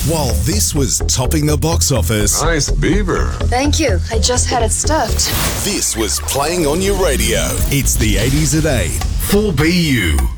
While this was topping the box office, Nice beaver. Thank you. I just had it stuffed. this was playing on your radio. It's the 80s at 8. 4BU.